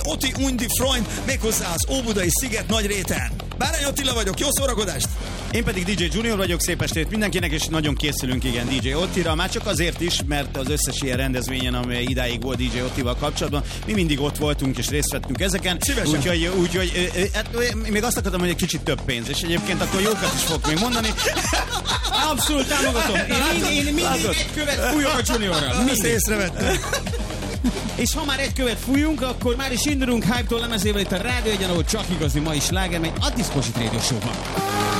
Oti Undi Freund, méghozzá az Óbudai Sziget Nagyréten. Bárány Attila vagyok, jó szórakozást! Én pedig DJ Junior vagyok, szép estét mindenkinek, és nagyon készülünk, igen, DJ Ottira, már csak azért is, mert az összes ilyen rendezvényen, amely idáig volt DJ Ottival kapcsolatban, mi mindig ott voltunk és részt vettünk ezeken. Szívesen. Úgyhogy hát, még azt akartam, hogy egy kicsit több pénz, és egyébként akkor jókat is fogok még mondani. Abszolút támogatom. Én mindig egy követ fújok a Juniorral. Ezt észrevettem. És ha már egy követ fújunk, akkor már is indulunk Hype-tól lemezével itt a Rádió Egyen, ahol csak igazi mai sláger, mely a Discosit Radio Show-ban.